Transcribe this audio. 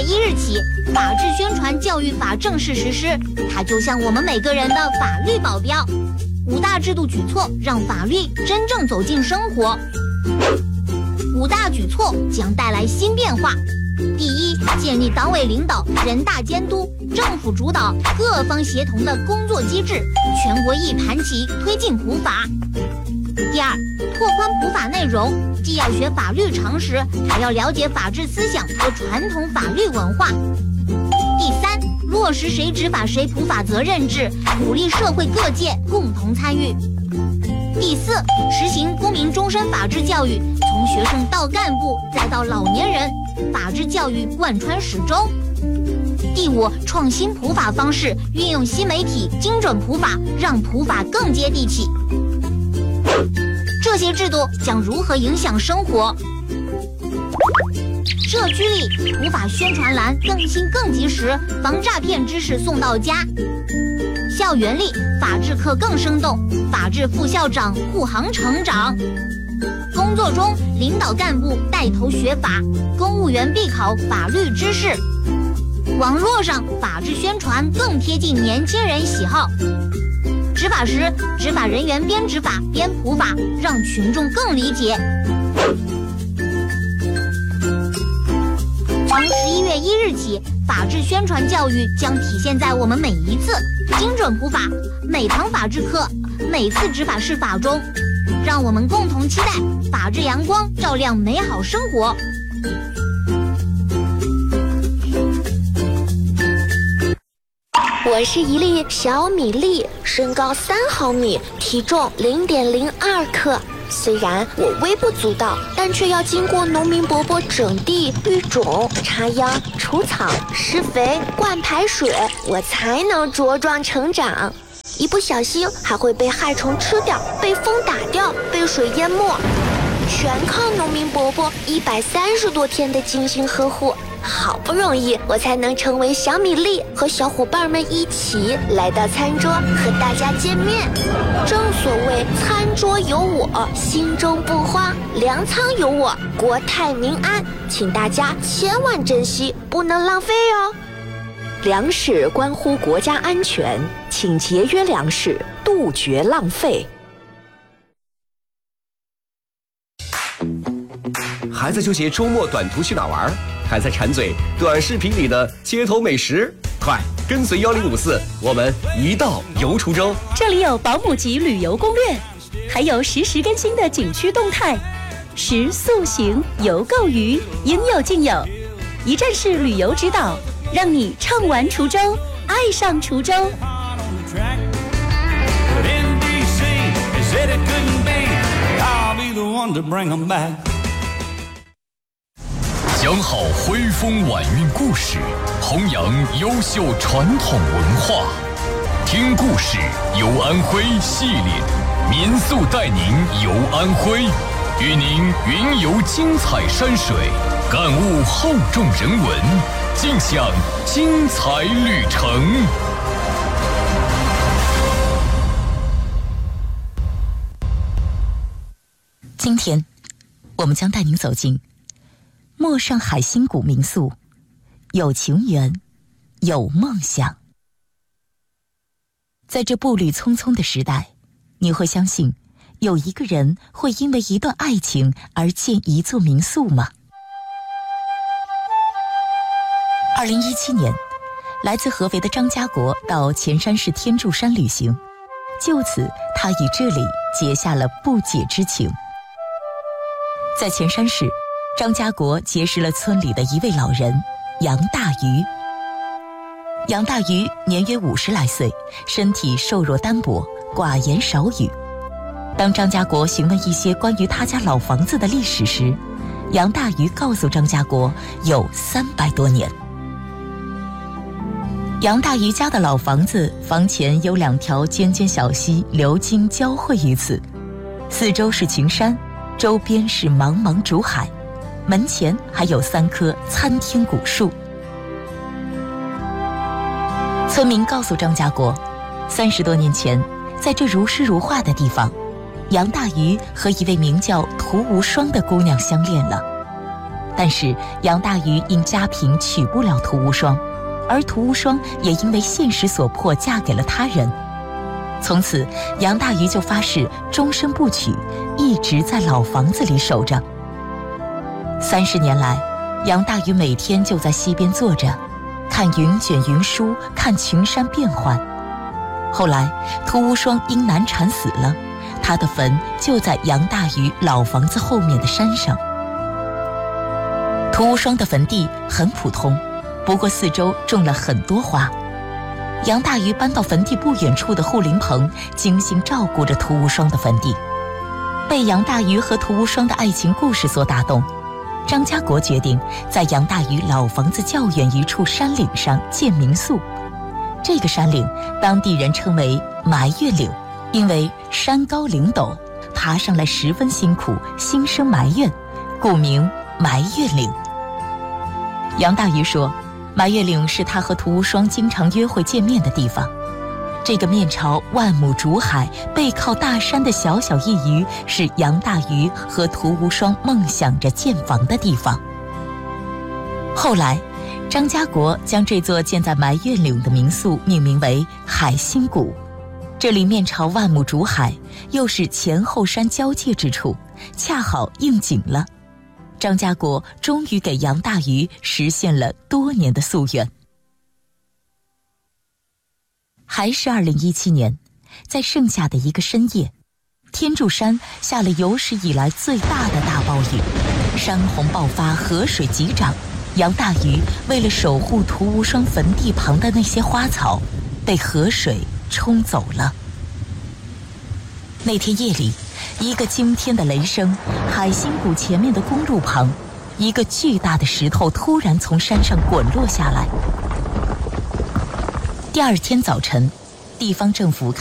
1日起，法治宣传教育法正式实施，它就像我们每个人的法律保镖。5大制度举措让法律真正走进生活。5大举措将带来新变化。第一，建立党委领导、人大监督、政府主导、各方协同的工作机制，全国一盘棋推进普法。第二，拓宽普法内容，既要学法律常识，还要了解法治思想和传统法律文化。第三，落实谁执法谁普法责任制，鼓励社会各界共同参与。第四，实行公民终身法治教育，从学生到干部再到老年人，法治教育贯穿始终。第五，创新普法方式，运用新媒体精准普法，让普法更接地气。这些制度将如何影响生活？社区里普法宣传栏更新更及时，防诈骗知识送到家。校园里法治课更生动，法治副校长护航成长。工作中领导干部带头学法，公务员必考法律知识。网络上法治宣传更贴近年轻人喜好。执法时，执法人员边执法边普法，让群众更理解。从11月1日起，法治宣传教育将体现在我们每一次精准普法、每堂法治课、每次执法释法中。让我们共同期待法治阳光照亮美好生活。 我是一粒小米粒，身高3毫米，体重0.02克。虽然我微不足道，但却要经过农民伯伯整地、育种、插秧、除草、施肥、灌排水，我才能茁壮成长。一不小心还会被害虫吃掉，被风打掉，被水淹没，全靠农民伯伯130多天的精心呵护。好不容易我才能成为小米粒，和小伙伴们一起来到餐桌和大家见面。正所谓餐桌有我，心中不慌；粮仓有我，国泰民安。请大家千万珍惜，不能浪费哦。 粮食关乎国家安全，请节约粮食，杜绝浪费。 还在纠结周末短途去哪玩？还在馋嘴短视频里的街头美食？快跟随1054，我们一道游滁州。 这里有保姆级旅游攻略，还有实时更新的景区动态，食宿行游购娱应有尽有，一站式旅游指导，让你畅玩滁州，爱上滁州。 讲好徽风晚运故事，弘扬优秀传统文化。听故事游安徽系列，民宿带您游安徽，与您云游精彩山水，感悟厚重人文，尽享精彩旅程。 今天我们将带您走进陌上海新谷民宿，有情缘，有梦想。在这步履匆匆的时代，你会相信有一个人会因为一段爱情而建一座民宿吗？2017年，来自合肥的张家国到潜山市天柱山旅行，就此他与这里结下了不解之情。在潜山市，张家国结识了村里的一位老人杨大鱼。杨大鱼年约50来岁，身体瘦弱单薄，寡言少语。当张家国询问一些关于他家老房子的历史时，杨大鱼告诉张家国有300多年。杨大鱼家的老房子房前有2条涓涓小溪流经交汇于此，四周是群山，周边是茫茫竹海，门前还有3棵参天古树。村民告诉张家国，30多年前，在这如诗如画的地方，杨大鱼和一位名叫涂无双的姑娘相恋了。 但是杨大鱼因家贫娶不了屠无双，而屠无双也因为现实所迫嫁给了他人。从此杨大鱼就发誓终身不娶，一直在老房子里守着。30年来，杨大鱼每天就在溪边坐着，看云卷云舒，看群山变幻。后来屠无双因难产死了，他的坟就在杨大鱼老房子后面的山上。屠无双的坟地很普通，不过四周种了很多花。杨大鱼搬到坟地不远处的护林棚，精心照顾着屠无双的坟地。被杨大鱼和屠无双的爱情故事所打动，张家国决定在杨大鱼老房子较远一处山岭上建民宿。这个山岭当地人称为埋怨岭，因为山高岭陡，爬上来十分辛苦，心生埋怨，故名埋怨岭。杨大鱼说，埋怨岭是他和屠无双经常约会见面的地方。这个面朝万亩竹海，背靠大山的小小一隅，是杨大鱼和屠无双梦想着建房的地方。后来张家国将这座建在埋怨岭的民宿命名为海心谷。这里面朝万亩竹海，又是前后山交界之处，恰好应景了。张家国终于给杨大鱼实现了多年的夙愿。还是2017年，在盛夏的一个深夜，天柱山下了有史以来最大的大暴雨，山洪爆发，河水急涨。杨大鱼为了守护屠无双坟地旁的那些花草，被河水冲走了。那天夜里，一个惊天的雷声，海心谷前面的公路旁，一个巨大的石头突然从山上滚落下来。第二天早晨，地方政府